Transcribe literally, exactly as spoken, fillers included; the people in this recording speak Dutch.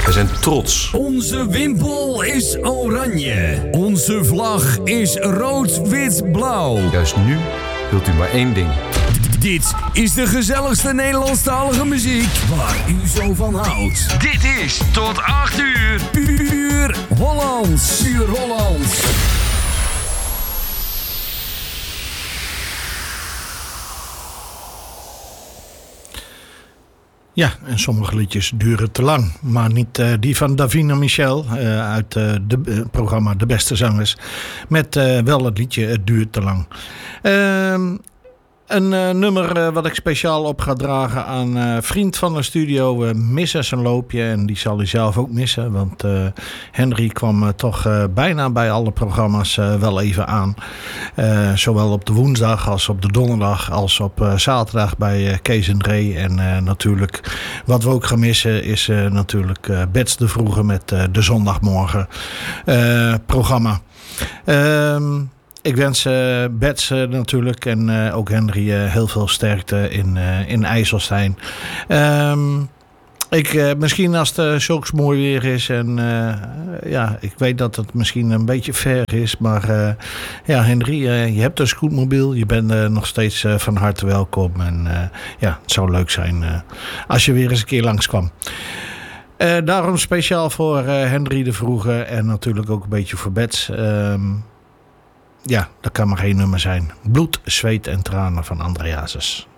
We zijn trots. Onze wimpel is oranje. Onze vlag is rood, wit, blauw. Juist nu wilt u maar één ding. Dit is de gezelligste Nederlandstalige muziek waar u zo van houdt. Dit is tot acht uur. Puur Hollands. Puur Hollands. Ja, en sommige liedjes duren te lang. Maar niet uh, die van Davina Michel uh, uit het uh, uh, programma De Beste Zangers. Met uh, wel het liedje Het duurt te lang. Uh, Een uh, nummer uh, wat ik speciaal op ga dragen aan uh, vriend van de studio, uh, Missen zijn loopje. En die zal hij zelf ook missen, want uh, Henry kwam uh, toch uh, bijna bij alle programma's uh, wel even aan. Uh, zowel op de woensdag als op de donderdag als op uh, zaterdag bij uh, Kees en Dre. En uh, natuurlijk, wat we ook gaan missen is uh, natuurlijk uh, Bets de Vroege met uh, de zondagmorgen uh, programma. Ehm... Uh, Ik wens uh, Bets uh, natuurlijk en uh, ook Henry uh, heel veel sterkte in, uh, in IJsselstein. Um, ik, uh, misschien als het uh, zulks mooi weer is en uh, ja, ik weet dat het misschien een beetje ver is. Maar uh, ja, Henry, uh, je hebt een scootmobiel. Je bent uh, nog steeds uh, van harte welkom. En uh, ja, het zou leuk zijn uh, als je weer eens een keer langskwam. Uh, daarom speciaal voor uh, Henry de Vroege en natuurlijk ook een beetje voor Bets. Um, Ja, dat kan maar geen nummer zijn. Bloed, zweet en tranen van André Hazes.